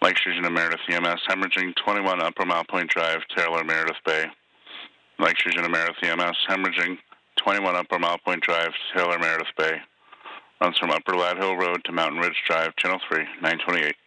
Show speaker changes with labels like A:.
A: Lake Sturgeon to Meredith EMS, hemorrhaging 21 Upper Mile Point Drive, Taylor, Meredith Bay. Lake Sturgeon to Meredith EMS, hemorrhaging 21 Upper Mile Point Drive, Taylor, Meredith Bay. Runs from Upper Lad Hill Road to Mountain Ridge Drive, Channel 3, 928.